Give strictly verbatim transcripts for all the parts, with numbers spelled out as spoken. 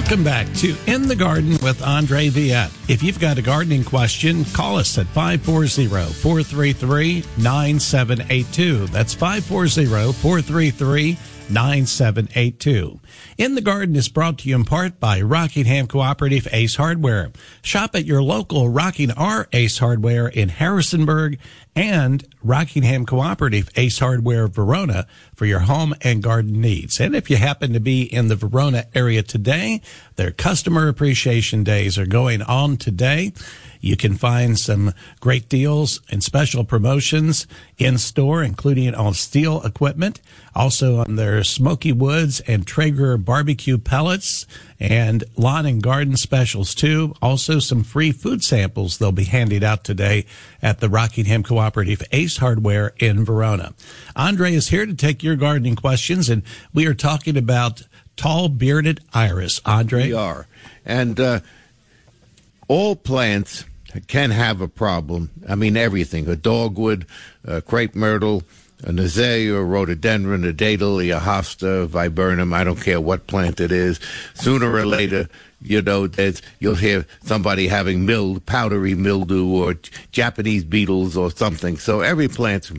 Welcome back to In the Garden with Andre Viette. If you've got a gardening question, call us at five four zero, four three three, nine seven eight two. That's five four zero, four three three, nine seven eight two. In the Garden is brought to you in part by Rockingham Cooperative Ace Hardware. Shop at your local Rocking R Ace Hardware in Harrisonburg and Rockingham Cooperative Ace Hardware Verona for your home and garden needs. And if you happen to be in the Verona area today, their customer appreciation days are going on today. You can find some great deals and special promotions in store, including on steel equipment, also on their Smoky Woods and Traeger barbecue pellets, and lawn and garden specials too. Also some free food samples they'll be handing out today at the Rockingham Cooperative Ace Hardware in Verona. Andre is here to take your gardening questions, and we are talking about tall bearded iris. Andre? We are. And uh, all plants can have a problem. I mean, everything. A dogwood, a crepe myrtle, an azalea, a rhododendron, a daedalus, a hosta, viburnum, I don't care what plant it is. Sooner or later, you know, there's, you'll hear somebody having mild, powdery mildew or Japanese beetles or something. So every plant's...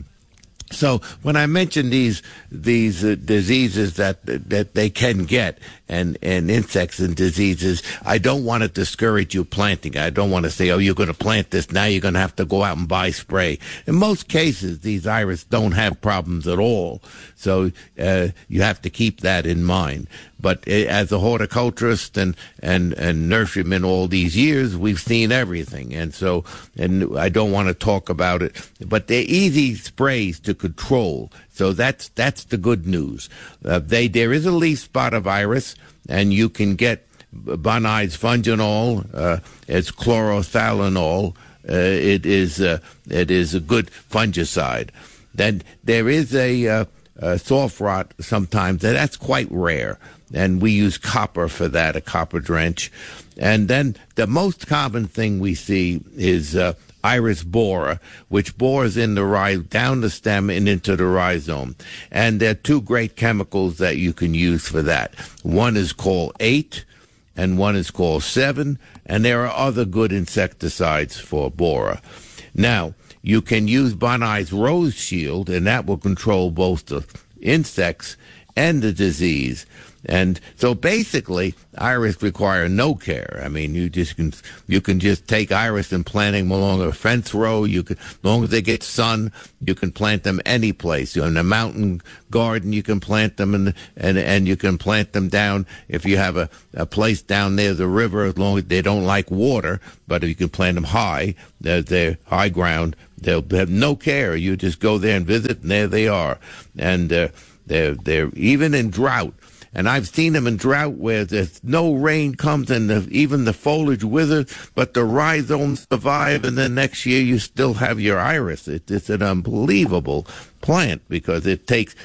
So when I mention these these uh, diseases that that they can get, and, and insects and diseases, I don't want to discourage you planting. I don't want to say, oh, you're going to plant this, now you're going to have to go out and buy spray. In most cases, these iris don't have problems at all. So uh, you have to keep that in mind. But as a horticulturist and, and, and nurseryman all these years, we've seen everything. And so, and I don't want to talk about it, but they're easy sprays to control. So that's, that's the good news. Uh, they, there is a leaf spot of iris, and you can get Bonnide's Funginol, uh, it's chlorothalonol. Uh, it is, uh, it is a good fungicide. Then there is a, uh, uh, soft rot sometimes, and that's quite rare. And we use copper for that, a copper drench. And then the most common thing we see is uh, iris borer, which bores in the rhi- down the stem and into the rhizome. And there are two great chemicals that you can use for that. One is called eight, and one is called seven, and there are other good insecticides for borer. Now, you can use Bonnide's Rose Shield, and that will control both the insects and the disease. And so basically, iris require no care. I mean, you just can, you can just take iris and plant them along a fence row. You can, as long as they get sun, you can plant them any place. You're in a mountain garden, you can plant them, and and and you can plant them down if you have a, a place down near the river, as long as they don't like water. But if you can plant them high, they're, they're high ground. They'll have no care. You just go there and visit, and there they are. And uh, they're they're even in drought. And I've seen them in drought where there's no rain comes and the, even the foliage withers, but the rhizomes survive, and then next year you still have your iris. It, it's an unbelievable plant because it takes...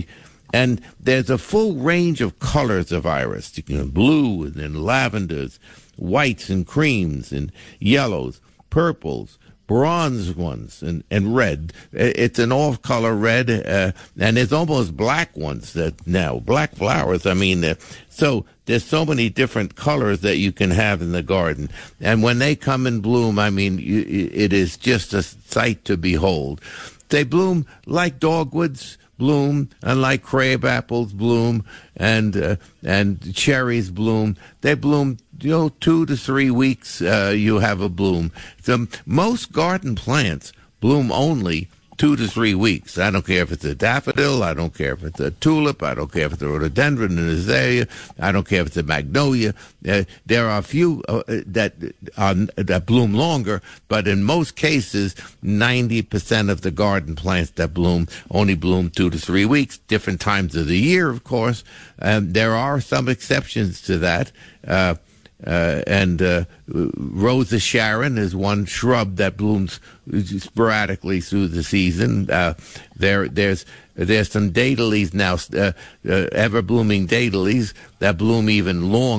And there's a full range of colors of iris. You know, blue and then lavenders, whites and creams and yellows, purples, bronze ones, and, and red. It's an off-color red, uh, and there's almost black ones that now, black flowers. I mean, uh, so there's so many different colors that you can have in the garden. And when they come in bloom, I mean, you, it is just a sight to behold. They bloom like dogwoods bloom, and like crab apples bloom, and uh, and cherries bloom. They bloom, you know, two to three weeks. Uh, you have a bloom. So most garden plants bloom only two to three weeks. I don't care if it's a daffodil. I don't care if it's a tulip. I don't care if it's a rhododendron and azalea. I don't care if it's a magnolia. Uh, there are a few uh, that are, that bloom longer, but in most cases, ninety percent of the garden plants that bloom only bloom two to three weeks, different times of the year, of course. Um, there are some exceptions to that. Uh, Uh, and uh, Rosa Sharon is one shrub that blooms sporadically through the season. Uh, there, there's there's some daedalus now, uh, uh, ever blooming daedalus that bloom even longer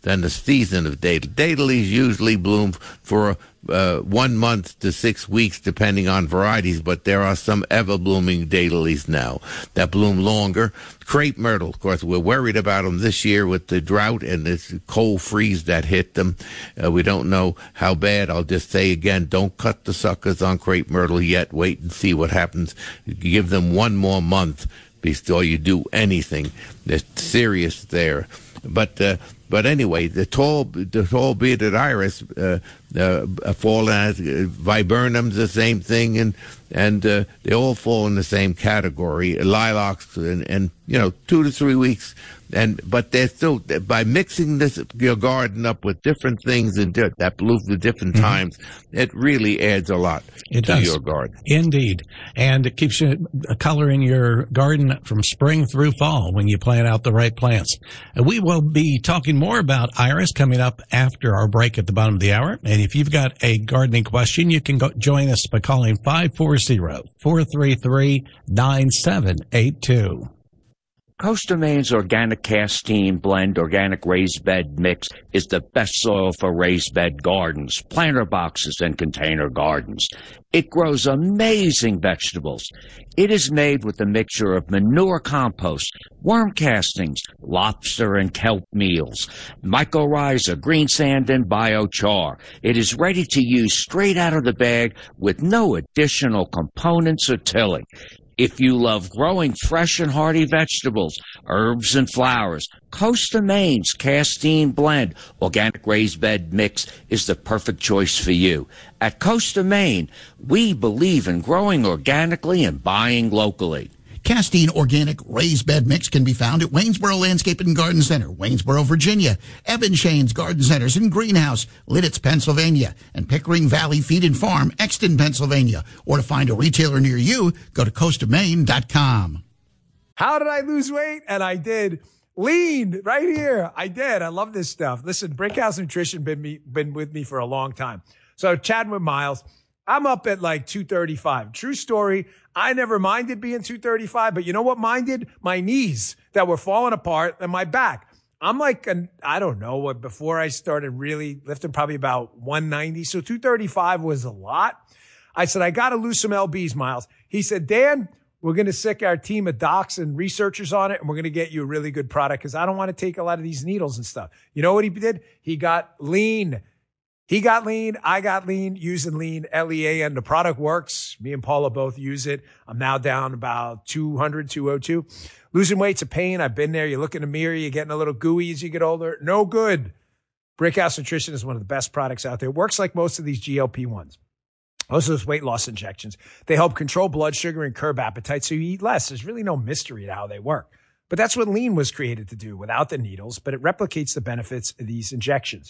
than the season of daedal. Daedalus usually bloom for uh, one month to six weeks, depending on varieties, but there are some ever-blooming daedalus now that bloom longer. Crepe myrtle, of course, we're worried about them this year with the drought and this cold freeze that hit them. Uh, we don't know how bad. I'll just say again, don't cut the suckers on crepe myrtle yet. Wait and see what happens. Give them one more month before you do anything that's serious there. But uh, but anyway, the tall the tall bearded iris, uh, uh, fall as uh, viburnum's the same thing, and and uh, they all fall in the same category. Lilacs and, and you know two to three weeks, and but they're still by mixing this your garden up with different things and di- that bloom at different mm-hmm. times. It really adds a lot it to does. your garden. Indeed, and it keeps you a color in your garden from spring through fall when you plant out the right plants. And we will be talking more about iris coming up after our break at the bottom of the hour. And if you've got a gardening question, you can go join us by calling five four zero, four three three, nine seven eight two. Costa Maine's Organic Castine Blend Organic Raised Bed Mix is the best soil for raised bed gardens, planter boxes, and container gardens. It grows amazing vegetables. It is made with a mixture of manure compost, worm castings, lobster and kelp meals, mycorrhiza, green sand, and biochar. It is ready to use straight out of the bag with no additional components or tilling. If you love growing fresh and hearty vegetables, herbs, and flowers, Costa Maine's Castine Blend Organic Raised Bed Mix is the perfect choice for you. At Costa Maine, we believe in growing organically and buying locally. Castine Organic Raised Bed Mix can be found at Waynesboro Landscape and Garden Center, Waynesboro, Virginia, Evan Shane's Garden Centers in Greenhouse, Lidditz, Pennsylvania, and Pickering Valley Feed and Farm, Exton, Pennsylvania. Or to find a retailer near you, go to costa maine dot com. How did I lose weight? And I did. Lean right here. I did. I love this stuff. Listen, Brickhouse Nutrition been me, been with me for a long time. So chatting with Miles, I'm up at like two thirty-five. True story. I never minded being two thirty-five, but you know what minded? My knees that were falling apart and my back. I'm like, an, I don't know what, before I started really lifting, probably about one ninety. So two thirty-five was a lot. I said, I got to lose some L Bs, Miles. He said, Dan, we're going to sick our team of docs and researchers on it, and we're going to get you a really good product because I don't want to take a lot of these needles and stuff. You know what he did? He got lean. He got lean. I got lean using lean, L E A N. The product works. Me and Paula both use it. I'm now down about two hundred, two oh two. Losing weight's a pain. I've been there. You look in the mirror. You're getting a little gooey as you get older. No good. Brickhouse Nutrition is one of the best products out there. It works like most of these G L P ones. Most of those weight loss injections. They help control blood sugar and curb appetite so you eat less. There's really no mystery to how they work. But that's what lean was created to do without the needles, but it replicates the benefits of these injections.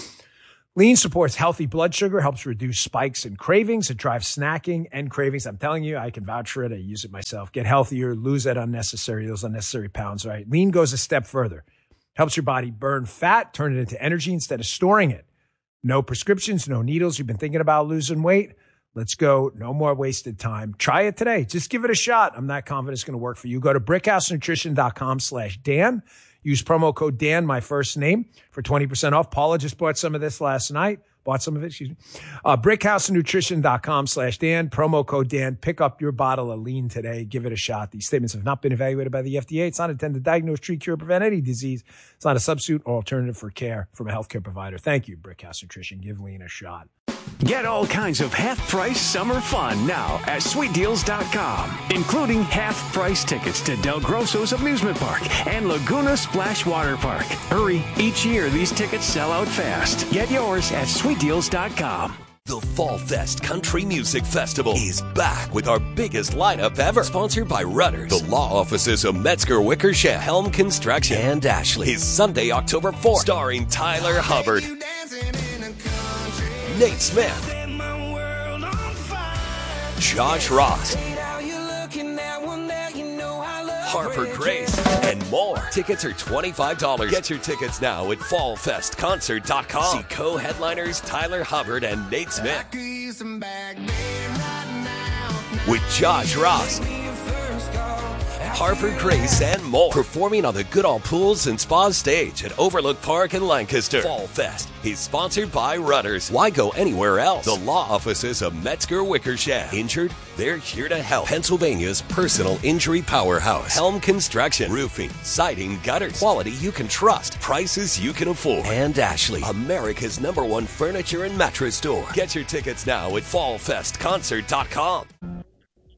Lean supports healthy blood sugar, helps reduce spikes and cravings. It drives snacking and cravings. I'm telling you, I can vouch for it. I use it myself. Get healthier, lose that unnecessary, those unnecessary pounds, right? Lean goes a step further. Helps your body burn fat, turn it into energy instead of storing it. No prescriptions, no needles. You've been thinking about losing weight? Let's go. No more wasted time. Try it today. Just give it a shot. I'm not confident it's going to work for you. Go to brickhousenutrition.com slash Dan. Use promo code Dan, my first name, for twenty percent off. Paula just bought some of this last night. Bought some of it, excuse me. Uh, brickhousenutrition.com slash Dan. Promo code Dan. Pick up your bottle of lean today. Give it a shot. These statements have not been evaluated by the F D A. It's not intended to diagnose, treat, cure, or prevent any disease. It's not a substitute or alternative for care from a healthcare provider. Thank you, Brickhouse Nutrition. Give lean a shot. Get all kinds of half-price summer fun now at sweet deals dot com, including half-price tickets to Del Grosso's Amusement Park and Laguna Splash Water Park. Hurry, each year these tickets sell out fast. Get yours at sweet deals dot com. The Fall Fest Country Music Festival is back with our biggest lineup ever. Sponsored by Rudders, the law offices of Metzger, Wickersham, Helm Construction, and Ashley. Is Sunday, October fourth, starring Tyler Hubbard, Nate Smith, Josh Ross, Harper Grace, and more. Tickets are twenty-five dollars. Get your tickets now at fall fest concert dot com. See co-headliners Tyler Hubbard and Nate Smith. With Josh Ross, Harper Grace, and more. Performing on the Goodall Pools and Spa stage at Overlook Park in Lancaster. Fall Fest is sponsored by Rudders. Why go anywhere else? The law offices of Metzger Wickersham. Injured? They're here to help. Pennsylvania's personal injury powerhouse. Helm Construction. Roofing, siding, gutters. Quality you can trust. Prices you can afford. And Ashley, America's number one furniture and mattress store. Get your tickets now at fall fest concert dot com.